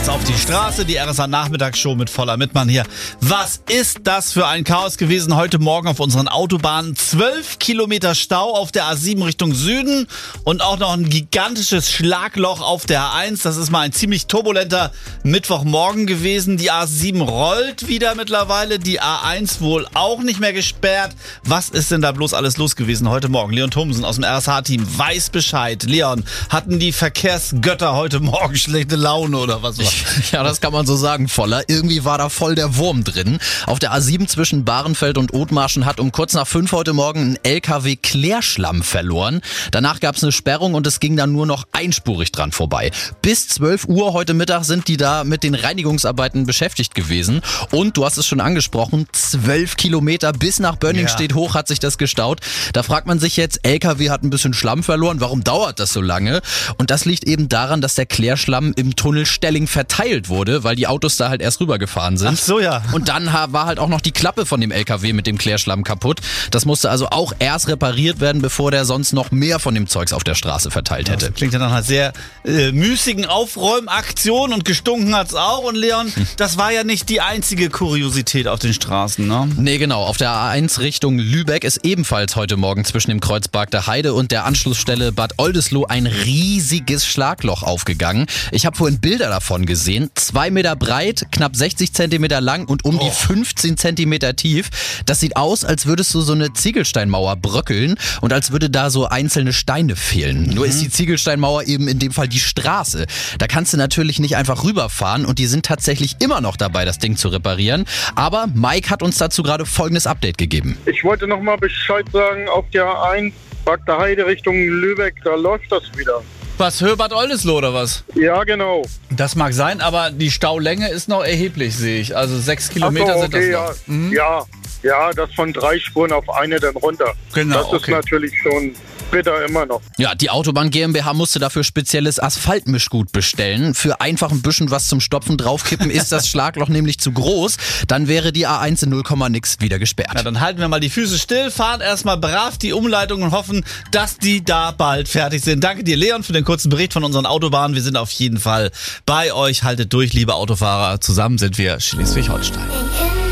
geht's auf die Straße, die RSA Nachmittagsshow mit Voller Mittmann hier. Was ist das für ein Chaos gewesen heute Morgen auf unseren Autobahnen? 12 Kilometer Stau auf der A7 Richtung Süden und auch noch ein gigantisches Schlagloch auf der A1. Das ist mal ein ziemlich turbulenter Mittwochmorgen gewesen. Die A7 rollt wieder mittlerweile, die A1 wohl auch nicht mehr gesperrt. Was ist denn da bloß alles los gewesen heute Morgen? Leon Thomsen aus dem RSH-Team weiß Bescheid. Leon, hatten die Verkehrsgötter heute Morgen schlechte Laune oder was war? Ja, das kann man so sagen, Voller. Irgendwie war da voll der Wurm drin. Auf der A7 zwischen Bahrenfeld und Othmarschen hat um kurz nach 5 heute Morgen ein LKW Klärschlamm verloren. Danach gab es eine Sperrung und es ging dann nur noch einspurig dran vorbei. Bis 12 Uhr heute Mittag sind die da mit den Reinigungsarbeiten beschäftigt gewesen. Und du hast es schon angesprochen, 12 Kilometer bis nach Bönningstedt hoch hat sich das gestaut. Da fragt man sich jetzt, LKW hat ein bisschen Schlamm verloren, warum dauert das so lange? Und das liegt eben daran, dass der Klärschlamm im Tunnel Stelling verteilt wurde, weil die Autos da halt erst rübergefahren sind. Ach so, ja. Und dann war halt auch noch die Klappe von dem LKW mit dem Klärschlamm kaputt. Das musste also auch erst repariert werden, bevor der sonst noch mehr von dem Zeugs auf der Straße verteilt hätte. Das klingt ja nach einer sehr müßigen Aufräumaktion und gestunken hat's auch. Und Leon, das war ja nicht die einzige Kuriosität auf den Straßen, ne? Nee, genau. Auf der A1 Richtung Lübeck ist ebenfalls heute Morgen zwischen dem Kreuz Bargter Heide und der Anschlussstelle Bad Oldesloe ein riesiges Schlagloch aufgegangen. Ich habe vorhin Bilder davon gesehen. 2 Meter breit, knapp 60 Zentimeter lang und um die 15 Zentimeter tief. Das sieht aus, als würdest du so eine Ziegelsteinmauer bröckeln und als würde da so einzelne Steine fehlen. Nur ist die Ziegelsteinmauer eben in dem Fall die Straße. Da kannst du natürlich nicht einfach rüberfahren und die sind tatsächlich immer noch dabei, das Ding zu reparieren. Aber Mike hat uns dazu gerade folgendes Update gegeben. Ich wollte noch mal Bescheid sagen, auf der A1 Bargter Heide Richtung Lübeck, da läuft das wieder. Was, Bad Oldesloe oder was? Ja, genau. Das mag sein, aber die Staulänge ist noch erheblich, sehe ich. Also 6 Kilometer sind das noch. Ja, das von 3 Spuren auf eine dann runter. Genau, das ist natürlich schon bitter immer noch. Ja, die Autobahn GmbH musste dafür spezielles Asphaltmischgut bestellen. Für einfach ein bisschen was zum Stopfen draufkippen ist das Schlagloch nämlich zu groß. Dann wäre die A1 in 0, nix wieder gesperrt. Ja, dann halten wir mal die Füße still, fahren erstmal brav die Umleitung und hoffen, dass die da bald fertig sind. Danke dir, Leon, für den kurzen Bericht von unseren Autobahnen. Wir sind auf jeden Fall bei euch. Haltet durch, liebe Autofahrer. Zusammen sind wir Schleswig-Holstein.